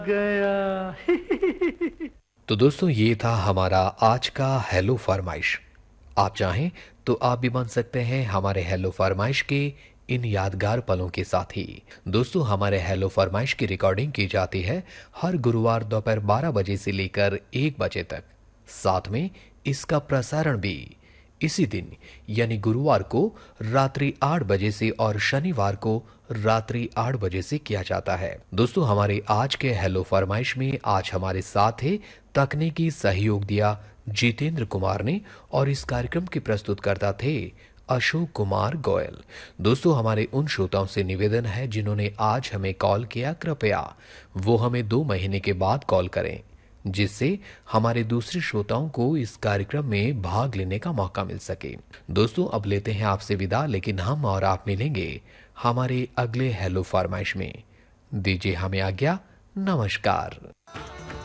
गया। तो दोस्तों ये था हमारा आज का हेलो फरमाइश। आप चाहें तो आप भी बन सकते हैं हमारे हेलो फरमाइश के इन यादगार पलों के साथी। दोस्तों हमारे हेलो फरमाइश की रिकॉर्डिंग की जाती है हर गुरुवार दोपहर 12 बजे से लेकर 1 बजे तक। साथ में इसका प्रसारण भी इसी दिन यानी गुरुवार को रात्रि 8 बजे से और शनिवार को रात्रि 8 बजे से किया जाता है। दोस्तों हमारे आज के हेलो फरमाइश में आज हमारे साथ है तकनीकी सहयोग दिया जितेंद्र कुमार ने और इस कार्यक्रम के प्रस्तुतकर्ता थे अशोक कुमार गोयल। दोस्तों हमारे उन श्रोताओं से निवेदन है जिन्होंने आज हमें कॉल किया, कृपया वो हमें 2 महीने के बाद कॉल करें जिससे हमारे दूसरे श्रोताओं को इस कार्यक्रम में भाग लेने का मौका मिल सके। दोस्तों अब लेते हैं आपसे विदा, लेकिन हम और आप मिलेंगे हमारे अगले हेलो फरमाइश में। दीजिए हमें आज्ञा। नमस्कार।